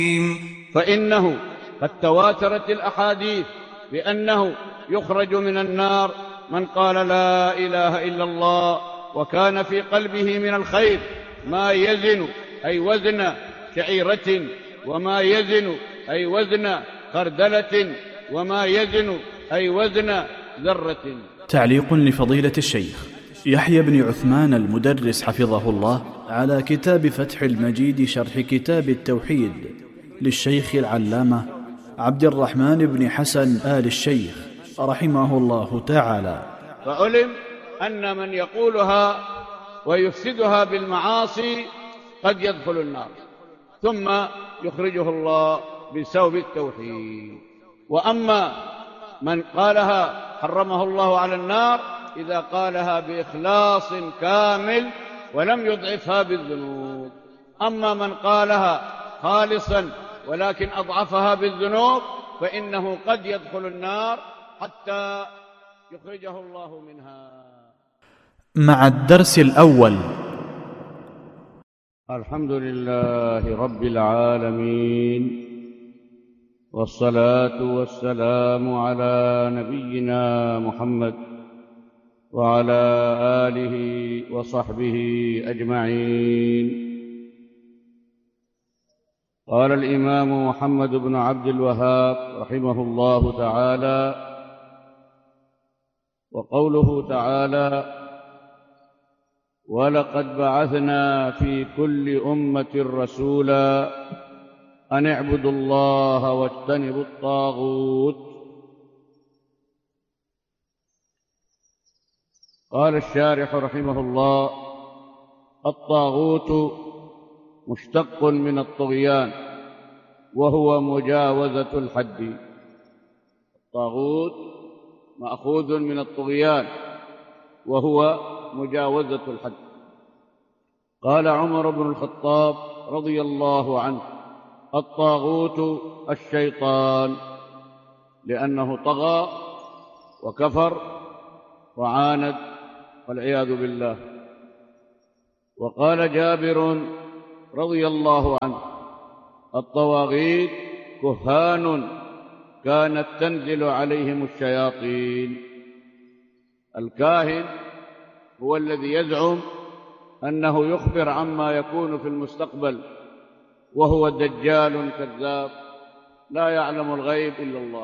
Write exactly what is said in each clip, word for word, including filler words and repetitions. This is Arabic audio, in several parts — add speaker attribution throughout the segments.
Speaker 1: فإنه قد تواترت الأحاديث بأنه يخرج من النار من قال لا إله إلا الله وكان في قلبه من الخير ما يزن أي وزن شعيرة، وما يزن أي وزن خردلة، وما يزن أي وزن ذرة.
Speaker 2: تعليق لفضيلة الشيخ يحيى بن عثمان المدرس حفظه الله على كتاب فتح المجيد شرح كتاب التوحيد للشيخ العلامة عبد الرحمن بن حسن آل الشيخ رحمه الله تعالى.
Speaker 1: فعلم أن من يقولها ويفسدها بالمعاصي قد يدخل النار ثم يخرجه الله بسبب التوحيد. وأما من قالها حرمه الله على النار إذا قالها بإخلاص كامل ولم يضعفها بالذنوب. أما من قالها خالصا ولكن أضعفها بالذنوب فإنه قد يدخل النار حتى يخرجه الله منها.
Speaker 2: مع الدرس الأول.
Speaker 1: الحمد لله رب العالمين، والصلاة والسلام على نبينا محمد وعلى آله وصحبه أجمعين. قال الإمام محمد بن عبد الوهاب رحمه الله تعالى: وقوله تعالى: ولقد بعثنا في كل أمة رسولا أن اعبدوا الله واجتنبوا الطاغوت. قال الشارح رحمه الله: الطاغوت مشتق من الطغيان وهو مجاوزة الحد. الطاغوت مأخوذ من الطغيان وهو مجاوزة الحد. قال عمر بن الخطاب رضي الله عنه: الطاغوت الشيطان، لأنه طغى وكفر وعاند والعياذ بالله. وقال جابر رضي الله عنه: الطواغيت كهان كانت تنزل عليهم الشياطين. الكاهن هو الذي يزعم أنه يخبر عما يكون في المستقبل، وهو دجال كذاب لا يعلم الغيب إلا الله.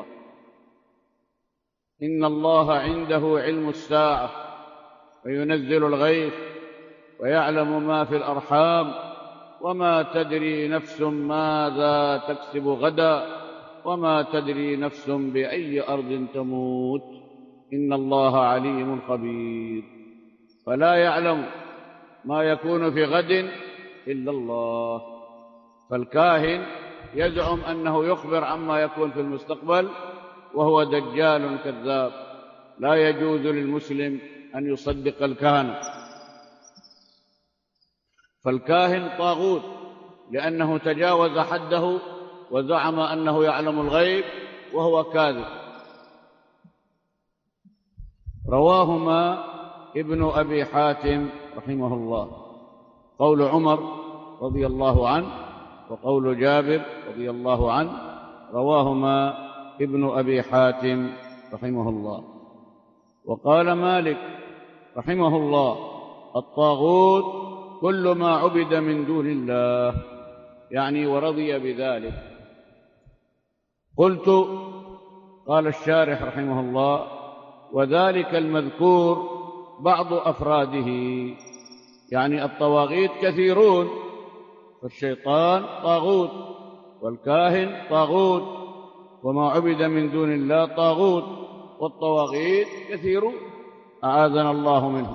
Speaker 1: إن الله عنده علم الساعة وينزل الغيث ويعلم ما في الأرحام وما تدري نفس ماذا تكسب غدا وما تدري نفس بأي أرض تموت إن الله عليم خبير. فلا يعلم ما يكون في غد إلا الله. فالكاهن يزعم أنه يخبر عما يكون في المستقبل، وهو دجال كذاب. لا يجوز للمسلم أن يصدق الكهنة. فالكاهن طاغوت لأنه تجاوز حده وزعم أنه يعلم الغيب وهو كاذب. رواهما ابن أبي حاتم رحمه الله. قول عمر رضي الله عنه وقول جابر رضي الله عنه رواهما ابن أبي حاتم رحمه الله. وقال مالك رحمه الله: الطاغوت كل ما عبد من دون الله، يعني ورضي بذلك. قلت: قال الشارح رحمه الله: وذلك المذكور بعض أفراده، يعني الطواغيت كثيرون، فالشيطان طاغوت والكاهن طاغوت وما عبد من دون الله طاغوت، والطواغيت كثيرون أعاذنا الله منهم.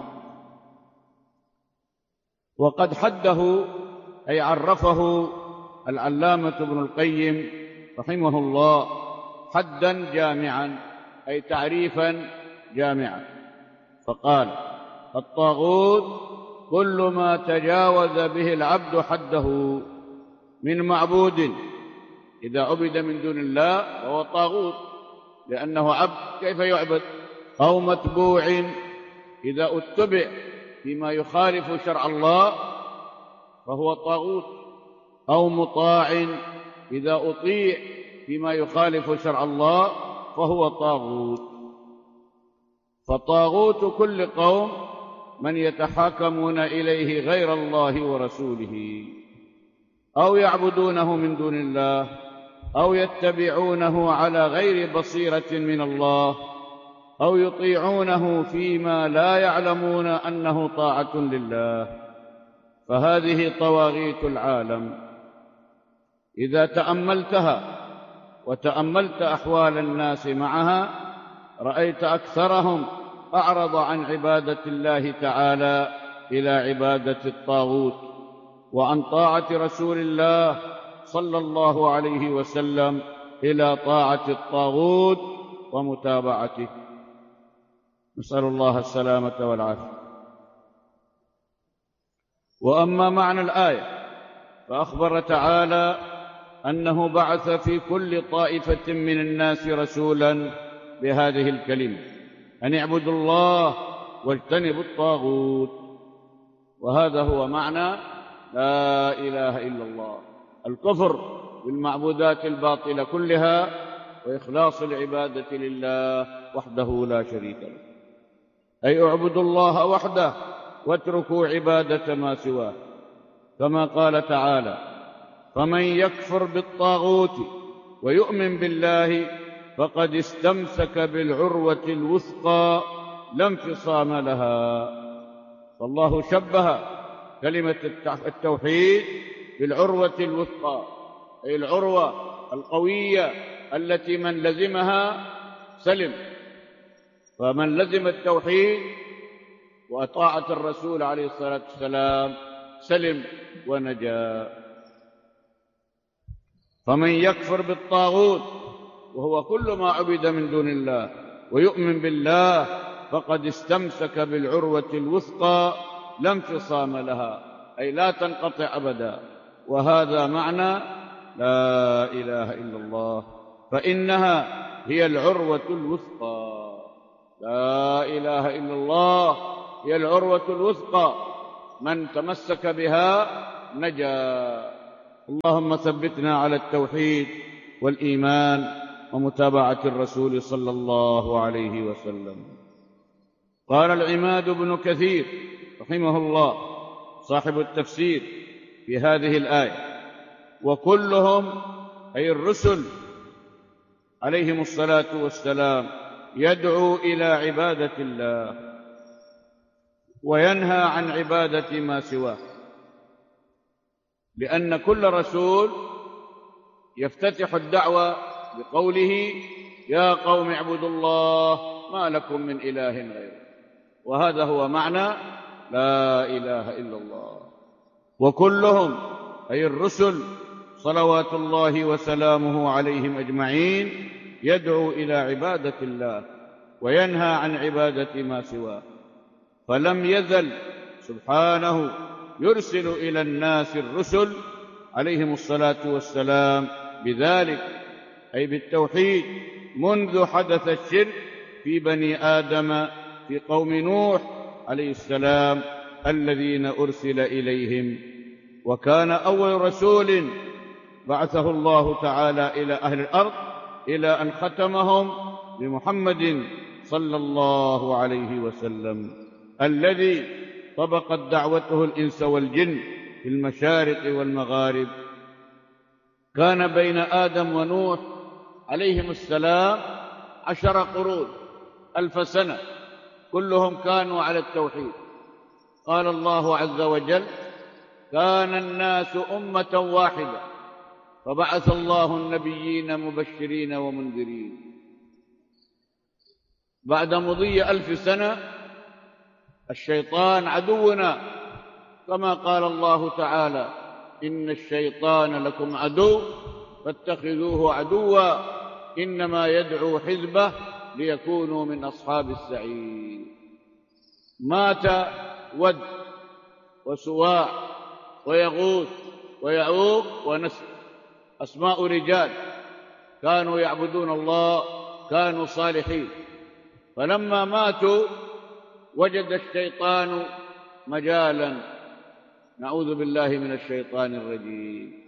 Speaker 1: وقد حده أي عرفه العلامة ابن القيم رحمه الله حدا جامعا، أي تعريفا جامعا، فقال: الطاغوت كل ما تجاوز به العبد حده من معبود إذا عبد من دون الله فهو طاغوت لأنه عبد كيف يعبد، أو متبوع إذا اتبع فيما يخالف شرع الله فهو طاغوت، أو مطاع إذا أطيع فيما يخالف شرع الله فهو طاغوت. فطاغوت كل قوم من يتحاكمون إليه غير الله ورسوله، أو يعبدونه من دون الله، أو يتبعونه على غير بصيرة من الله، أو يطيعونه فيما لا يعلمون أنه طاعة لله، فهذه طواغيت العالم. إذا تأملتها وتأملت أحوال الناس معها رأيت أكثرهم أعرض عن عبادة الله تعالى إلى عبادة الطاغوت، وعن طاعة رسول الله صلى الله عليه وسلم إلى طاعة الطاغوت ومتابعته. نسأل الله السلامة والعافية. وأما معنى الآية فأخبر تعالى أنه بعث في كل طائفة من الناس رسولا بهذه الكلمة: أن اعبدوا الله واجتنبوا الطاغوت. وهذا هو معنى لا إله إلا الله: الكفر بالمعبودات الباطلة كلها، وإخلاص العبادة لله وحده لا شريك له. أي اعبدوا الله وحده واتركوا عبادة ما سواه، كما قال تعالى: فمن يكفر بالطاغوت ويؤمن بالله فقد استمسك بالعروة الوثقى لا انفصام لها. فالله شبه كلمة التوحيد بالعروة الوثقى، أي العروة القوية التي من لزمها سلم. فمن لزم التوحيد وطاعة الرسول عليه الصلاة والسلام سلم ونجا. فمن يكفر بالطاغوت وهو كل ما عبد من دون الله ويؤمن بالله فقد استمسك بالعروة الوثقى لا انفصام لها، أي لا تنقطع أبدا. وهذا معنى لا إله إلا الله، فإنها هي العروة الوثقى. لا إله إلا الله هي العروة الوثقى، من تمسك بها نجا. اللهم ثبتنا على التوحيد والإيمان ومتابعة الرسول صلى الله عليه وسلم. قال العماد بن كثير رحمه الله صاحب التفسير في هذه الآية: وكلهم أي الرسل عليهم الصلاة والسلام يدعو إلى عبادة الله وينهى عن عبادة ما سواه، لأن كل رسول يفتتح الدعوة بقوله: يا قوم اعبدوا الله ما لكم من إله غيره. وهذا هو معنى لا إله إلا الله. وكلهم أي الرسل صلوات الله وسلامه عليهم أجمعين يدعو إلى عبادة الله وينهى عن عبادة ما سواه، فلم يزل سبحانه يرسل إلى الناس الرسل عليهم الصلاة والسلام بذلك، أي بالتوحيد، منذ حدث الشرك في بني آدم في قوم نوح عليه السلام الذين أرسل إليهم. وكان أول رسول بعثه الله تعالى إلى أهل الأرض إلى أن ختمهم بمحمد صلى الله عليه وسلم، الذي طبقت دعوته الإنس والجن في المشارق والمغارب. كان بين آدم ونوح عليهم السلام عشر قرون، ألف سنة، كلهم كانوا على التوحيد. قال الله عز وجل: كان الناس أمة واحدة فبعث الله النبيين مبشرين ومنذرين. بعد مضي ألف سنة الشيطان عدونا، كما قال الله تعالى: إن الشيطان لكم عدو فاتخذوه عدوا إنما يدعو حزبه ليكونوا من أصحاب السعير. مات ود وسواع ويغوث ويعوق ونسر، أسماء رجال كانوا يعبدون الله، كانوا صالحين. فلما ماتوا وجد الشيطان مجالا، نعوذ بالله من الشيطان الرجيم،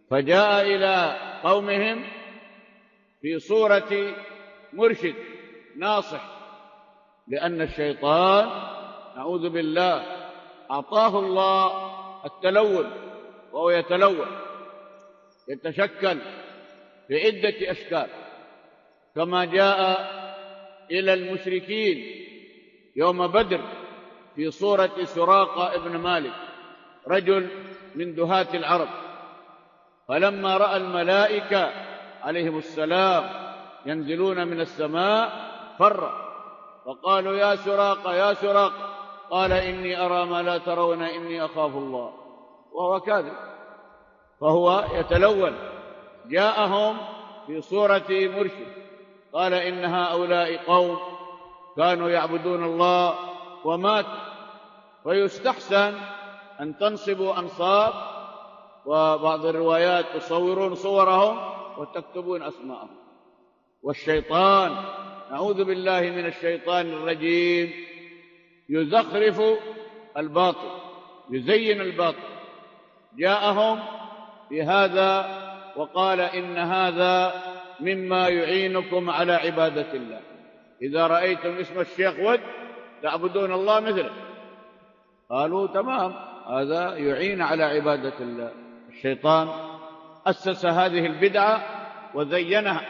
Speaker 1: فجاء إلى قومهم في صورة مرشد ناصح، لأن الشيطان نعوذ بالله أعطاه الله التلون، وهو يتلون يتشكل في عدة أشكال، كما جاء إلى المشركين يوم بدر في صورة سراقة ابن مالك، رجل من دهاة العرب. فلما رأى الملائكة عليهم السلام ينزلون من السماء فر، فقالوا يا سراقة يا سراقة، قال إني أرى ما لا ترون إني أخاف الله، وهو كاذب، فهو يتلون. جاءهم في صورة مرشد، قال إن هؤلاء قوم كانوا يعبدون الله ومات، فيستحسن أن تنصبوا أنصاب، وبعض الروايات تصورون صورهم وتكتبون أسماءهم. والشيطان نعوذ بالله من الشيطان الرجيم يزخرف الباطل، يزين الباطل. جاءهم بهذا وقال إن هذا مما يعينكم على عبادة الله، إذا رأيتم اسم الشيخ ود تعبدون الله مثله. قالوا تمام، هذا يعين على عبادة الله. الشيطان أسس هذه البدعة وزينها،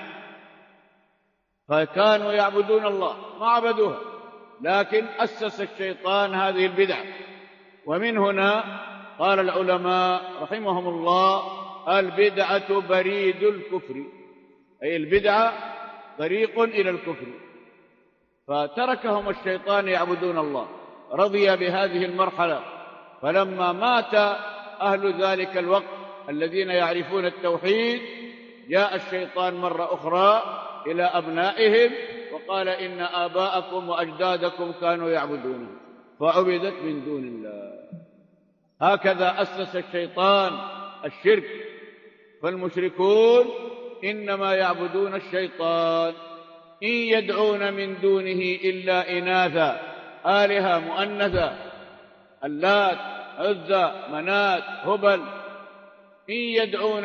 Speaker 1: فكانوا يعبدون الله ما عبدوها، لكن أسس الشيطان هذه البدعة. ومن هنا قال العلماء رحمهم الله: البدعة بريد الكفر، أي البدعة طريق إلى الكفر. فتركهم الشيطان يعبدون الله، رضي بهذه المرحلة. فلما مات أهل ذلك الوقت الذين يعرفون التوحيد، جاء الشيطان مرة أخرى إلى أبنائهم وقال إن آباءكم وأجدادكم كانوا يعبدونه فعبدت من دون الله. هكذا أسس الشيطان الشرك. فالمشركون إنما يعبدون الشيطان، إن يدعون من دونه إلا إناثا، آلهة مؤنثة، اللات، عزى، منات، هبل، إن يدعون